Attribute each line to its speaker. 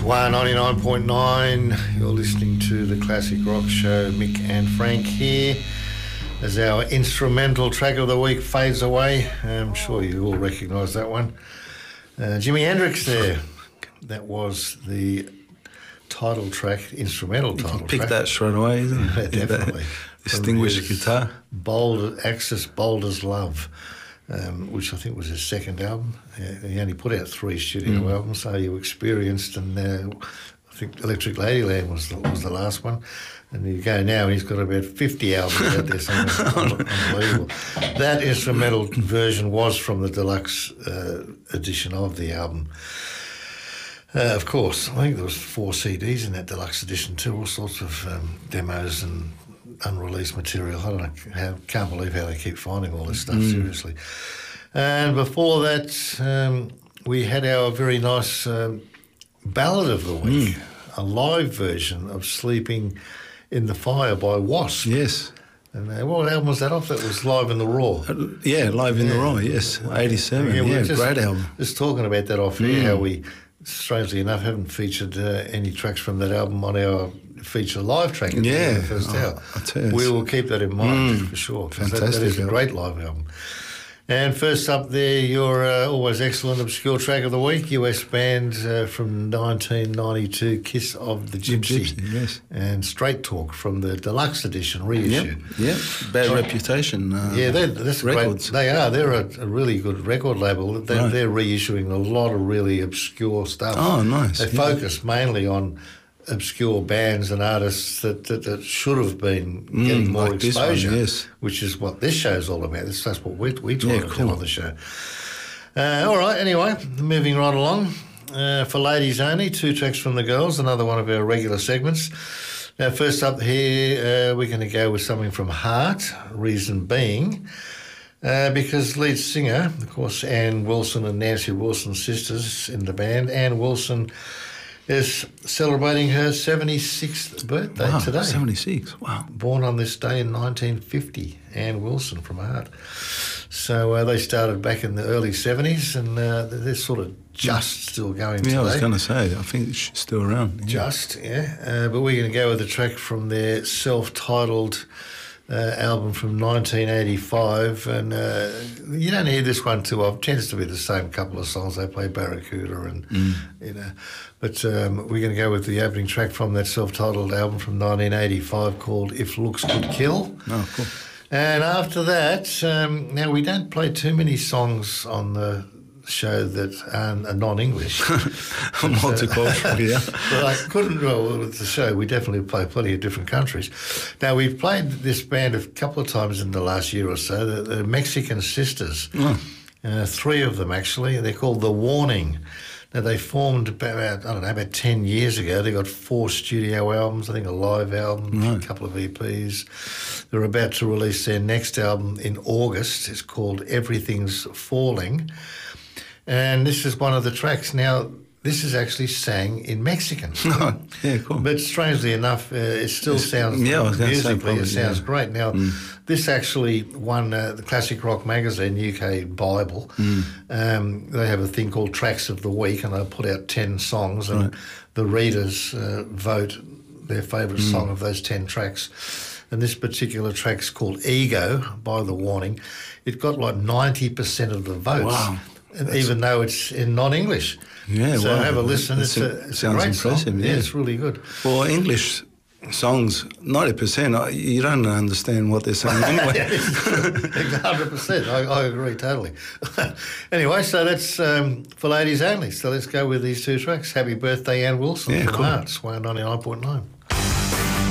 Speaker 1: Swan 99.9. You're listening to the Classic Rock Show. Mick and Frank here as our instrumental track of the week fades away. I'm sure you all recognise that one. Jimi Hendrix there. That was the title track, instrumental title track.
Speaker 2: Pick that straight away, isn't it?
Speaker 1: Definitely.
Speaker 2: Distinguished guitar.
Speaker 1: Bold as Love. Which I think was his second album. He only put out 3 studio albums, So You Experienced, and I think Electric Ladyland was the last one. And you go now, and he's got about 50 albums out there somewhere. Unbelievable. That instrumental version was from the deluxe edition of the album. Of course, I think there was 4 CDs in that deluxe edition too, all sorts of demos and unreleased material. I don't know, can't believe how they keep finding all this stuff, seriously. And before that, we had our very nice ballad of the week, a live version of Sleeping in the Fire by Wasp.
Speaker 2: Yes.
Speaker 1: And what album was that off? That was Live in the Raw.
Speaker 2: Live in the Raw, yes. 87, great album.
Speaker 1: Just talking about that off here, how we, strangely enough, haven't featured any tracks from that album on our feature live track in the first hour. We will keep that in mind for sure.
Speaker 2: Fantastic.
Speaker 1: That is a great live album. And first up there, your always excellent obscure track of the week, US band from 1992, Kiss of the Gypsy.
Speaker 2: Yes.
Speaker 1: And Straight Talk from the deluxe edition reissue.
Speaker 2: Yep. Bad Reputation.
Speaker 1: That's
Speaker 2: records.
Speaker 1: They are. They're a really good record label. They're reissuing a lot of really obscure stuff.
Speaker 2: Oh, nice.
Speaker 1: They focus mainly on obscure bands and artists that should have been getting more
Speaker 2: like
Speaker 1: exposure, which is what this show's all about. That's what we try to do on the show. All right, anyway, moving right along. For ladies only, 2 tracks from the girls, another one of our regular segments. Now, first up here, we're going to go with something from Heart, reason being, because lead singer, of course, Ann Wilson and Nancy Wilson, sisters in the band. Ann Wilson is celebrating her 76th birthday today.
Speaker 2: 76, wow.
Speaker 1: Born on this day in 1950, Ann Wilson from Heart. So they started back in the early 70s, and they're sort of just still going today.
Speaker 2: I was going to say, I think she's still around.
Speaker 1: But we're going to go with a track from their self-titled album from 1985, and you don't hear this one too often. It tends to be the same couple of songs. They play Barracuda and but we're going to go with the opening track from that self-titled album from 1985 called If Looks Could Kill.
Speaker 2: Oh, cool.
Speaker 1: And after that, now we don't play too many songs on the show that are non-English.
Speaker 2: Multicultural,
Speaker 1: But I couldn't, with the show, we definitely play plenty of different countries. Now, we've played this band a couple of times in the last year or so, the Mexican Sisters. 3 of them, actually. They're called The Warning. Now, they formed about 10 years ago. They got 4 studio albums, I think a live album, a couple of EPs. They're about to release their next album in August. It's called Everything's Falling. And this is one of the tracks. Now, this is actually sang in Mexican.
Speaker 2: Cool.
Speaker 1: But strangely enough, it still sounds, musically, it sounds great. Now, this actually won the Classic Rock Magazine UK Bible. They have a thing called Tracks of the Week, and they put out 10 songs, and the readers vote their favourite song of those 10 tracks. And this particular track's called Ego by The Warning. It got like 90% of the votes. Wow. Even though it's in non-English. So have a listen. It's a great
Speaker 2: impressive,
Speaker 1: song. Yeah, it's really good.
Speaker 2: Well, English songs, 90%, you don't understand what they're saying anyway.
Speaker 1: 100%. I agree totally. Anyway, so that's for ladies only. So let's go with these 2 tracks. Happy birthday, Ann Wilson from Hearts, 99.9.